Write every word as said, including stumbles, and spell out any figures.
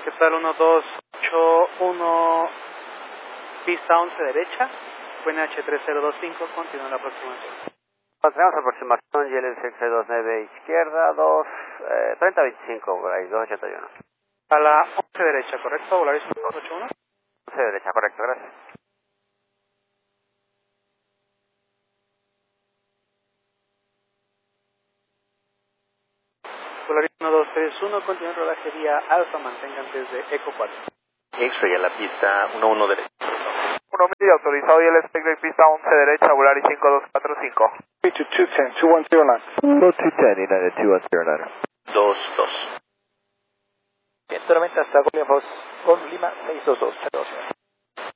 ¿Qué tal? uno dos ocho uno, pista once derecha, N H tres cero dos cinco, continúa la aproximación. Continuamos aproximación, Y L seis dos nueve izquierda, dos, eh, treinta veinticinco, por ahí, dos ochenta y uno. A la once derecha, ¿correcto? Volaris uno dos ocho uno. once derecha, correcto, gracias. Volaris uno dos tres uno, continúa el rodaje vía Alfa, mantengan desde Eco cuatro. X-ray a la pista uno uno derecha. uno medio autorizado, Y L Spectre, pista once derecha, Volaris cinco dos cuatro cinco. two two ten, two one zero nine. Go two ten, United two one zero nine. dos dos. Bien, tormenta hasta Golden Fox con Lima seis dos dos. Chao, señor.